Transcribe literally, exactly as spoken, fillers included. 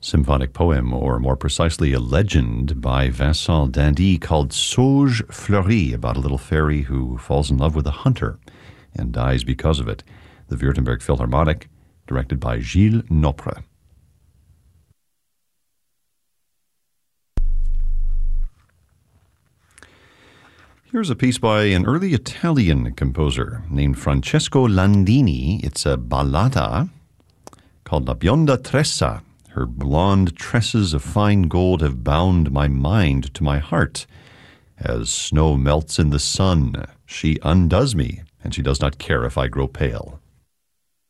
symphonic poem, or more precisely a legend by Vincent d'Indy called Sauge Fleurie, about a little fairy who falls in love with a hunter and dies because of it. The Württemberg Philharmonic, directed by Gilles Nopre. Here's a piece by an early Italian composer named Francesco Landini. It's a ballata called La Bionda Tressa. Her blonde tresses of fine gold have bound my mind to my heart. As snow melts in the sun, she undoes me, and she does not care if I grow pale.